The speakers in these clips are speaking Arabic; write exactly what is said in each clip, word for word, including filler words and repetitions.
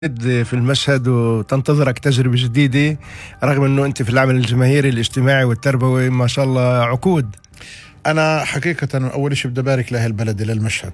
في المشهد وتنتظرك تجربة جديدة رغم أنه أنت في العمل الجماهيري الاجتماعي والتربوي ما شاء الله عقود. أنا حقيقة أول شيء بدي أبارك لأهل بلدي للمشهد،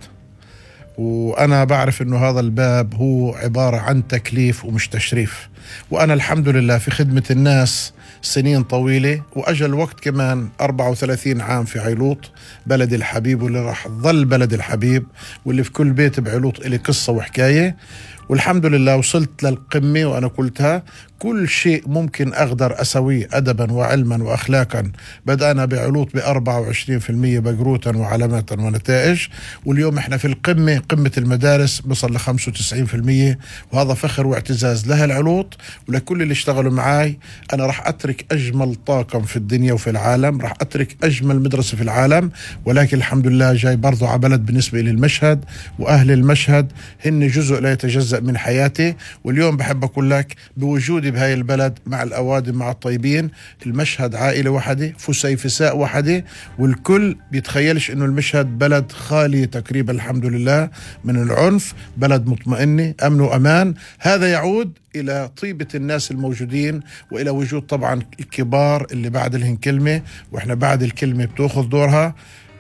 وأنا بعرف أنه هذا الباب هو عبارة عن تكليف ومش تشريف، وأنا الحمد لله في خدمة الناس سنين طويلة، وأجل وقت كمان أربعة وثلاثين عام في عيلوط بلدي الحبيب، واللي راح ظل بلدي الحبيب، واللي في كل بيت بعيلوط إلي قصة وحكاية. والحمد لله وصلت للقمة، وأنا قلتها كل شيء ممكن أقدر أسويه أدبا وعلما وأخلاقا بدأنا بعيلوط بأربعة وعشرين في المية بقروتا وعلامات ونتائج، واليوم إحنا في القمة قمة المدارس بصل لخمسة وتسعين في المية، وهذا فخر واعتزاز لها العيلوط ولكل اللي اشتغلوا معاي. أنا راح أترك أجمل طاقم في الدنيا وفي العالم، راح أترك أجمل مدرسة في العالم، ولكن الحمد لله جاي برضو على بلد بالنسبة لي المشهد، وأهل المشهد هن جزء لا يتجزأ من حياتي. واليوم بحب أقول لك بوجودي بهاي البلد مع الأوادم مع الطيبين، المشهد عائلة وحدة فسيفساء وحدة، والكل بيتخيلش إنه المشهد بلد خالي تقريبا الحمد لله من العنف، بلد مطمئنة أمن وأمان. هذا يعود إلى طيبة الناس الموجودين، وإلى وجود طبعا الكبار اللي بعد لهم كلمة، وإحنا بعد الكلمة بتأخذ دورها،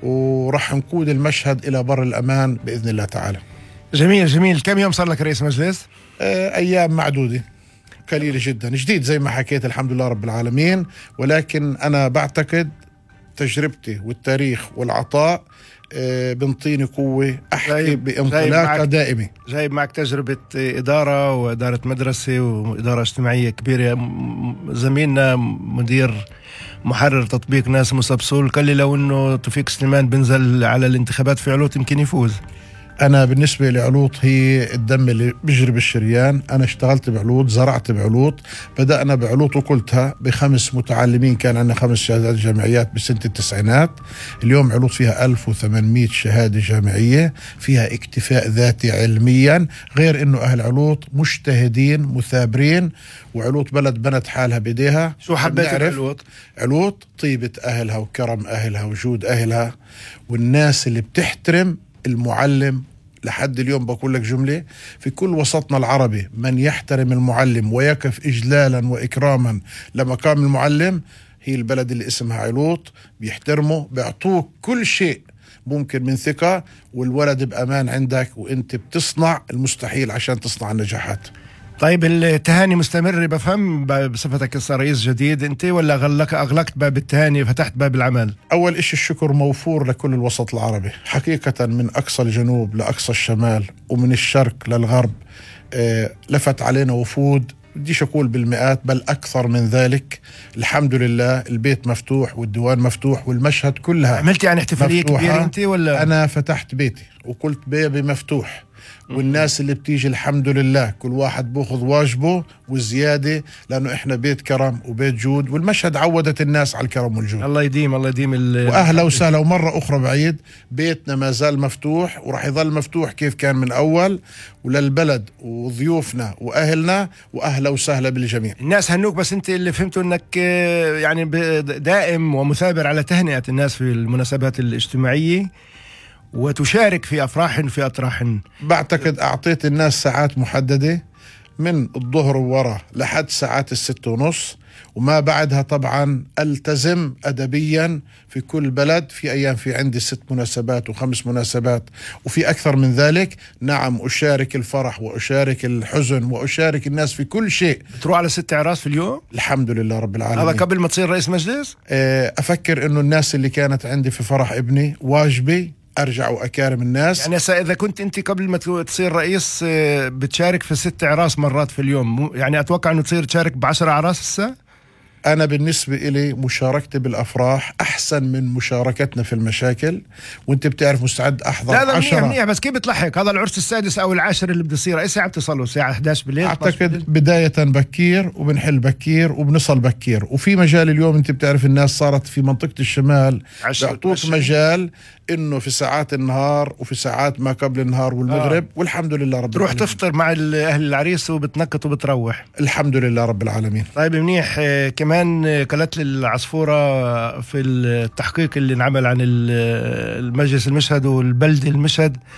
ورح نقود المشهد إلى بر الأمان بإذن الله تعالى. جميل جميل. كم يوم صار لك رئيس مجلس؟ آه أيام معدودة قليلة جدا، جديد زي ما حكيت الحمد لله رب العالمين، ولكن أنا بعتقد تجربتي والتاريخ والعطاء آه بنطيني قوة أحكي بانطلاقة دائمة. جايب معك تجربة إدارة وإدارة مدرسة وإدارة اجتماعية كبيرة. زميلنا مدير محرر تطبيق ناس مصبسول قال لي لو أنه توفيق سليمان بنزل على الانتخابات في علوط يمكن يفوز. أنا بالنسبة لعلوط هي الدم اللي بيجري بالشريان. أنا اشتغلت بعلوط، زرعت بعلوط، بدأنا بعلوط وقلتها بخمس متعلمين، كان عندنا خمس شهادات جامعيات بسنة التسعينات. اليوم علوط فيها ألف وثمانمائة شهادة جامعية، فيها اكتفاء ذاتي علميا، غير إنه أهل علوط مجتهدين مثابرين، وعلوط بلد بنت حالها بيديها. شو حبيت علوط؟ علوط طيبة أهلها وكرم أهلها وجود أهلها، والناس اللي بتحترم المعلم. لحد اليوم بقول لك جملة في كل وسطنا العربي: من يحترم المعلم ويقف إجلالا وإكراما لمقام المعلم، هي البلد اللي اسمها علوط. بيحترموا، بيعطوك كل شيء ممكن من ثقة، والولد بأمان عندك، وانت بتصنع المستحيل عشان تصنع النجاحات. طيب التهاني مستمر بفهم بصفتك كرئيس جديد انت، ولا غلق اغلقت باب التهاني فتحت باب العمل؟ اول اشي الشكر موفور لكل الوسط العربي حقيقة، من اقصى الجنوب لاقصى الشمال ومن الشرق للغرب. آه لفت علينا وفود بديش اقول بالمئات بل اكثر من ذلك. الحمد لله البيت مفتوح والديوان مفتوح والمشهد كلها. عملت يعني احتفالية كبيرة انت ولا؟ انا فتحت بيتي وقلت بيبي مفتوح، والناس اللي بتيجي الحمد لله كل واحد بأخذ واجبه وزيادة، لأنه إحنا بيت كرم وبيت جود، والمشهد عودت الناس على الكرم والجود. الله يديم الله يديم. وأهلا وسهلا. ومرة أخرى بعيد بيتنا ما زال مفتوح وراح يظل مفتوح كيف كان من أول، وللبلد وضيوفنا وأهلنا، وأهلا وسهلا بالجميع. الناس هنوك، بس أنت اللي فهمته أنك يعني دائم ومثابر على تهنئة الناس في المناسبات الاجتماعية وتشارك في أفراح في أطراح. بعتقد أعطيت الناس ساعات محددة من الظهر وورا لحد ساعات الست ونص، وما بعدها طبعا ألتزم أدبيا في كل بلد. في أيام في عندي ست مناسبات وخمس مناسبات وفي أكثر من ذلك. نعم أشارك الفرح وأشارك الحزن وأشارك الناس في كل شيء. تروح على ست عراس في اليوم؟ الحمد لله رب العالمين. هذا قبل ما تصير رئيس مجلس؟ أفكر أنه الناس اللي كانت عندي في فرح ابني واجبي أرجع وأكارم الناس. يعني إذا كنت أنت قبل ما تصير رئيس بتشارك في ست عراس مرات في اليوم، يعني أتوقع أنه تصير تشارك بعشر عراس هسه؟ أنا بالنسبة إلي مشاركتي بالأفراح أحسن من مشاركتنا في المشاكل، وأنت بتعرف مستعد أحضر لا لا عشرة. منيح منيح، بس كيف بتلحق هذا العرس السادس أو العاشر اللي بده يصير؟ أي ساعة بتصلوا؟ الساعة إحدى عشر بالليل؟ أعتقد بداية بكير وبنحل بكير وبنصل بكير، وفي مجال اليوم أنت بتعرف الناس صارت في منطقة الشمال بيعطوك مجال إنه في ساعات النهار وفي ساعات ما قبل النهار والمغرب. آه. والحمد لله رب تروح العالمين. تفطر مع أهل العريس وبتنكت وبتروح. الحمد لله رب العالمين. طيب منيح. كمان قالت لي العصفورة في التحقيق اللي انعمل عن المجلس المشهد والبلد المشهد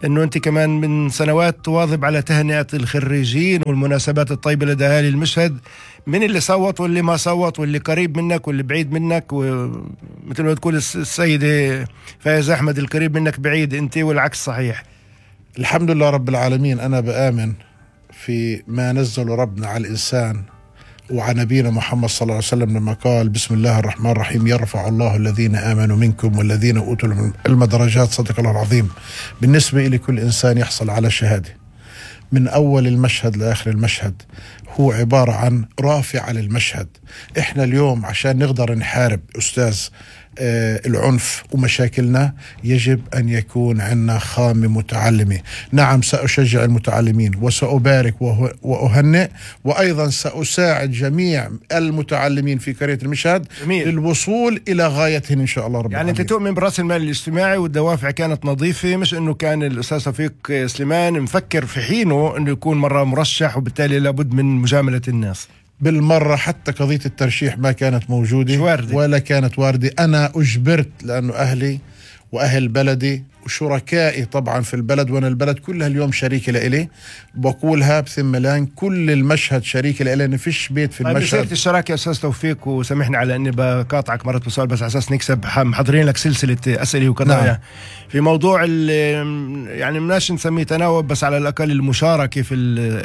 أنه أنت كمان من سنوات تواظب على تهنئة الخريجين والمناسبات الطيبة لدى أهالي المشهد، من اللي صوت واللي ما صوت واللي قريب منك واللي بعيد منك، ومثل ما تقول السيدة فايز أحمد القريب منك بعيد أنت، والعكس صحيح. الحمد لله رب العالمين. أنا بآمن في ما نزل ربنا على الإنسان وعن نبينا محمد صلى الله عليه وسلم لما قال بسم الله الرحمن الرحيم يرفع الله الذين آمنوا منكم والذين أوتوا العلم درجات. صدق الله العظيم. بالنسبة إلى كل إنسان يحصل على شهادة من أول المشهد لآخر المشهد هو عبارة عن رافع للمشهد. إحنا اليوم عشان نقدر نحارب أستاذ آه العنف ومشاكلنا يجب أن يكون عندنا خامة متعلمة. نعم سأشجع المتعلمين وسأبارك وأهنئ، وأيضا سأساعد جميع المتعلمين في قرية المشهد جميل. للوصول إلى غايتهم إن شاء الله رب يعني العالمين. أنت تؤمن برأس المال الاجتماعي والدوافع كانت نظيفة، مش أنه كان الأستاذ توفيق سليمان مفكر في حينه أنه يكون مرة مرشح وبالتالي لابد من مجاملة الناس بالمرة. حتى قضية الترشيح ما كانت موجودة ولا كانت واردة. أنا أجبرت لأنه أهلي وأهل بلدي وشركائي طبعا في البلد، وانا البلد كلها اليوم شريكة لإلي، بقولها بثم ملان كل المشهد شريكة لإلي، ما فيش بيت في المشهد. بصيرة الشراكة يا أستاذ توفيق، وسامحني على أني بقاطعك مرة بسؤال بس على أساس نكسب، محضرين لك سلسلة أسئلة وقضايا نعم. في موضوع يعني مناش نسميه تناوب، بس على الأقل المشاركة في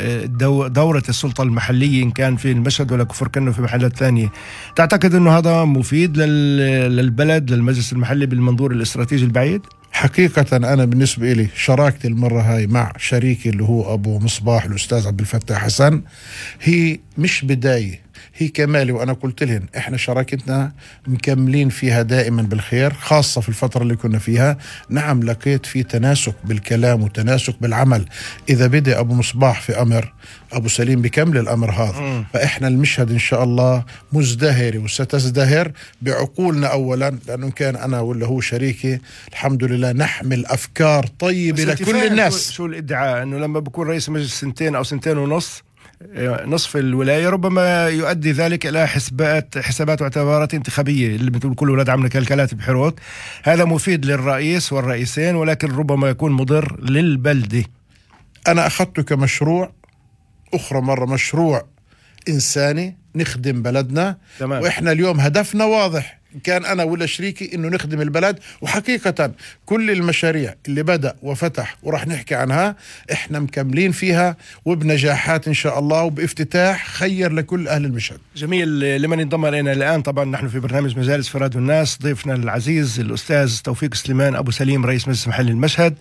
دورة السلطة المحلية إن كان في المشهد ولا كفر كأنه في محلات ثانية. تعتقد أنه هذا مفيد للبلد للمجلس المحلي بالمنظور الاستراتيجي البعيد؟ حقيقة أنا بالنسبة لي شراكتي المرة هاي مع شريكي اللي هو أبو مصباح الأستاذ عبد الفتاح حسن هي مش بداية، هي كمالي. وأنا قلت لهم إحنا شراكتنا مكملين فيها دائما بالخير، خاصة في الفترة اللي كنا فيها. نعم لقيت في تناسق بالكلام وتناسق بالعمل. إذا بدأ أبو مصباح في أمر أبو سليم بكمل الأمر هذا، فإحنا المشهد إن شاء الله مزدهر وستزدهر بعقولنا أولا، لأنه كان أنا ولا هو شريكي الحمد لله نحمل أفكار طيبة لكل الناس. شو الإدعاء أنه لما بكون رئيس مجلس سنتين أو سنتين ونص نصف الولاية ربما يؤدي ذلك إلى حسابات حسابات واعتبارات انتخابية اللي بتقول كل ولاد عمنا كالكلات بحروت. هذا مفيد للرئيس والرئيسين، ولكن ربما يكون مضر للبلدة. أنا أخذته كمشروع أخرى مرة، مشروع إنساني نخدم بلدنا. تمام. وإحنا اليوم هدفنا واضح، كان أنا ولا شريكي إنه نخدم البلد. وحقيقة كل المشاريع اللي بدأ وفتح ورح نحكي عنها إحنا مكملين فيها وبنجاحات إن شاء الله وبافتتاح خير لكل أهل المشهد. جميل. لمن انضم إلينا الآن طبعا نحن في برنامج مجالس في راديو الناس، ضيفنا العزيز الأستاذ توفيق سليمان أبو سليم رئيس مجلس محلي المشهد.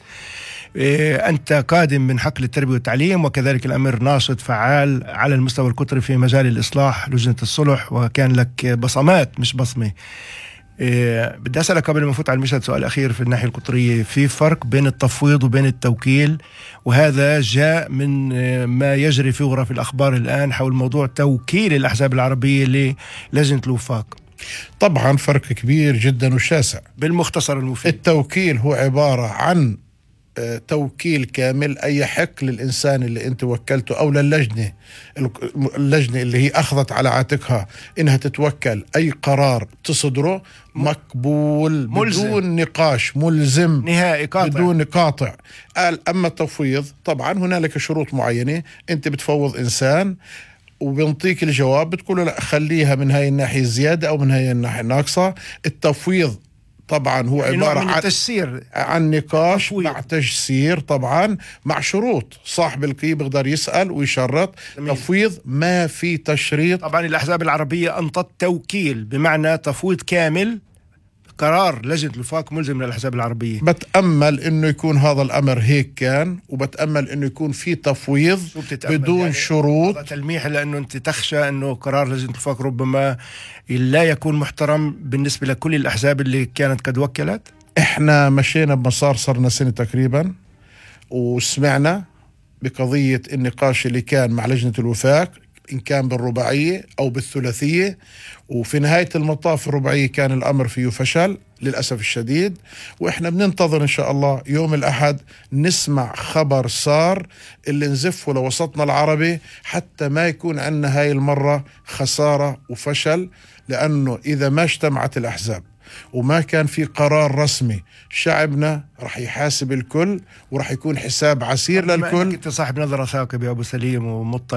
أنت قادم من حقل التربية والتعليم، وكذلك الأمر ناشط فعال على المستوى القطري في مجال الإصلاح لجنة الصلح، وكان لك بصمات مش بصمة. بدي أسألك قبل ما نفوت على المشهد سؤال أخير في الناحية القطرية. في فرق بين التفويض وبين التوكيل، وهذا جاء من ما يجري في غرف الأخبار الآن حول موضوع توكيل الأحزاب العربية للجنة الوفاق. طبعا فرق كبير جدا وشاسع. بالمختصر المفيد، التوكيل هو عبارة عن توكيل كامل، أي حق للإنسان اللي أنت وكلته أو للجنة اللجنة اللي هي أخذت على عاتقها إنها تتوكل أي قرار تصدره مقبول ملزم. بدون نقاش، ملزم نهائي قاطع. بدون قاطع. أما التفويض طبعا هنالك شروط معينة، أنت بتفوض إنسان وبنطيك الجواب بتقول لا خليها من هاي الناحية زيادة أو من هاي الناحية ناقصة. التفويض طبعا هو يعني عبارة عن تجسير، عن نقاش تفويض. مع تجسير طبعا مع شروط، صاحب القي بيقدر يسأل ويشرط. جميل. تفويض ما في تشريط. طبعا الأحزاب العربية أنطت توكيل بمعنى تفويض كامل، قرار لجنة الوفاق ملزم للأحزاب العربية. بتأمل إنه يكون هذا الأمر هيك كان، وبتأمل إنه يكون في تفويض بدون يعني شروط. تلميح لأنه أنت تخشى إنه قرار لجنة الوفاق ربما لا يكون محترم بالنسبة لكل الأحزاب اللي كانت قد وكلت. إحنا مشينا بمسار صرنا سنة تقريبا، وسمعنا بقضية النقاش اللي كان مع لجنة الوفاق إن كان بالرباعية أو بالثلاثية، وفي نهاية المطاف الرباعية كان الأمر فيه فشل للأسف الشديد. وإحنا بننتظر إن شاء الله يوم الأحد نسمع خبر صار اللي نزفه لوسطنا العربي، حتى ما يكون عندنا هاي المرة خسارة وفشل. لأنه إذا ما اجتمعت الأحزاب وما كان في قرار رسمي، شعبنا رح يحاسب الكل ورح يكون حساب عسير للكل. انت صاحب نظرة ثاقبة يا ابو سليم ومطلع